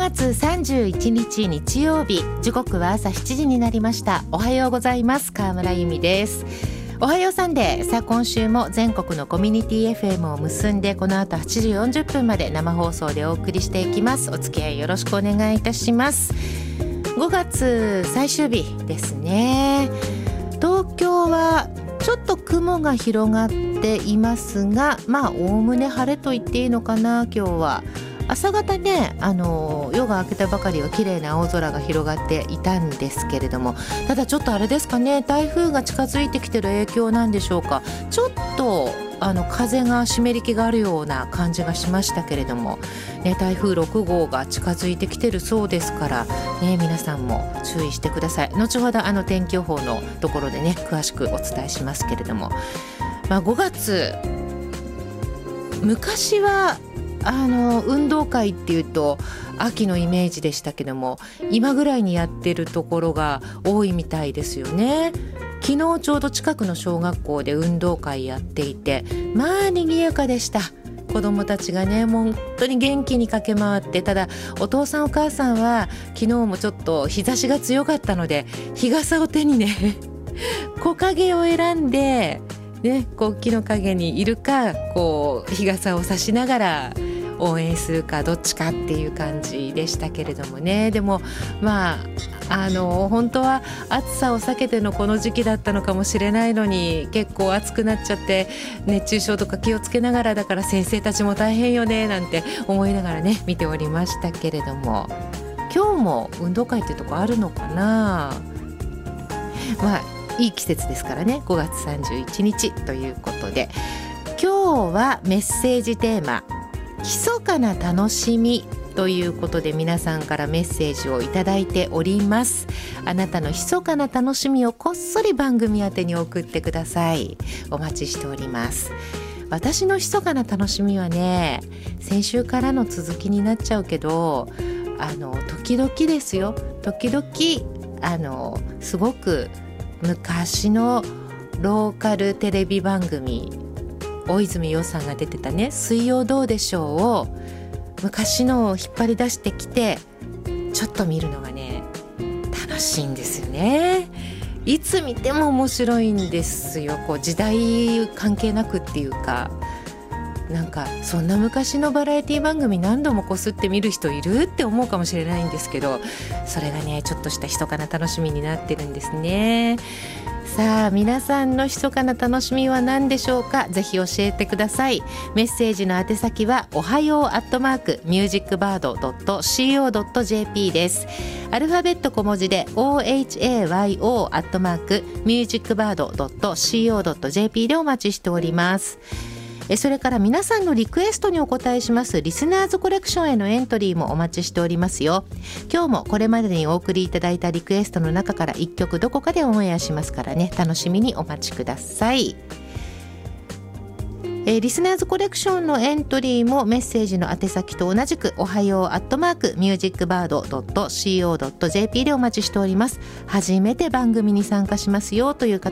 月31日日曜日、時刻は朝7時になりました。おはようございます。川村由美です。おはようサンデー。さあ今週も全国のコミュニティ FM を結んで、この後8時40分まで生放送でお送りしていきます。お付き合いよろしくお願いいたします。5月最終日ですね。東京はちょっと雲が広がっていますが、おおむね晴れと言っていいのかな。今日は朝方ね、夜が明けたばかりは綺麗な青空が広がっていたんですけれども、ただちょっとあれですかね、台風が近づいてきてる影響なんでしょうか。ちょっと風が湿り気があるような感じがしましたけれども、ね、台風6号が近づいてきてるそうですから、ね、皆さんも注意してください。後ほど天気予報のところでね詳しくお伝えしますけれども、5月昔は運動会っていうと秋のイメージでしたけども、今ぐらいにやってるところが多いみたいですよね。昨日ちょうど近くの小学校で運動会やっていて、賑やかでした。子どもたちがね、もう本当に元気に駆け回って、ただお父さんお母さんは昨日もちょっと日差しが強かったので、日傘を手にね木陰を選んでね、木の陰にいるか、日傘を差しながら応援するかどっちかっていう感じでしたけれどもね。でも本当は暑さを避けてのこの時期だったのかもしれないのに、結構暑くなっちゃって熱中症とか気をつけながら、だから先生たちも大変よねなんて思いながらね見ておりましたけれども、今日も運動会っていうとこあるのかな。いい季節ですからね。5月31日ということで、今日はメッセージテーマ密かな楽しみということで、皆さんからメッセージをいただいております。あなたの密かな楽しみをこっそり番組宛てに送ってください。お待ちしております。私の密かな楽しみはね、先週からの続きになっちゃうけど、時々ですよ、時々すごく昔のローカルテレビ番組、大泉洋さんが出てたね、水曜どうでしょうを昔のを引っ張り出してきてちょっと見るのがね楽しいんですよね。いつ見ても面白いんですよ。時代関係なくっていうか、なんかそんな昔のバラエティ番組何度もこすって見る人いるって思うかもしれないんですけど、それがねちょっとした密かな楽しみになってるんですね。さあ皆さんの密かな楽しみは何でしょうか。ぜひ教えてください。メッセージの宛先はおはよう@musicbird.co.jp です。アルファベット小文字で ohayo@musicbird.co.jp でお待ちしております。それから皆さんのリクエストにお答えしますリスナーズコレクションへのエントリーもお待ちしておりますよ。今日もこれまでにお送りいただいたリクエストの中から1曲どこかでオンエアしますからね、楽しみにお待ちください。リスナーズコレクションのエントリーもメッセージの宛先と同じくおはよう@musicbird.co.jp でお待ちしております。初めて番組に参加しますよという方